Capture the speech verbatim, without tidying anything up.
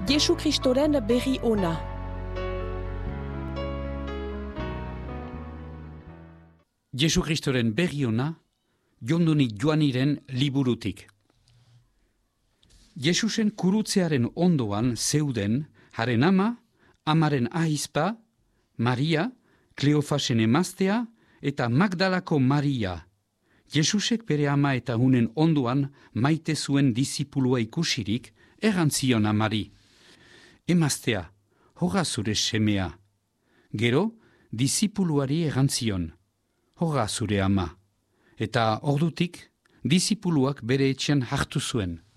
Jesu Kristoren berri ona. Jesu Kristoren berri ona, Jondoni Joaniren liburutik. Jesusen kurutzearen ondoan zeuden, haren ama, amaren ahizpa, Maria, Kleofasen emaztea, eta Magdalako Maria. Jesusek bere ama eta hunen ondoan maite zuen disipulua ikusirik, errantzion amari. Emaztea, hoga zure semea. Gero, disipuluari errantzion. Hoga zure ama. Eta ordutik, disipuluak bere etxean hartu zuen.